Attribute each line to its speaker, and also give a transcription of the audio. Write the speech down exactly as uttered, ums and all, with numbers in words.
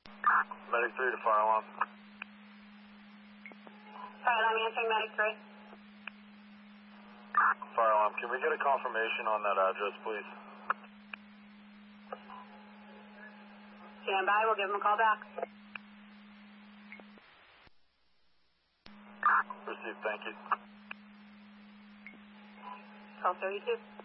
Speaker 1: Medic three to fire alarm.
Speaker 2: Fire alarm answering Medic three.
Speaker 1: Fire alarm, can we get a confirmation on that address, please?
Speaker 2: Stand by, we'll give them a call back.
Speaker 1: Received, thank you.
Speaker 2: twelve thirty-two.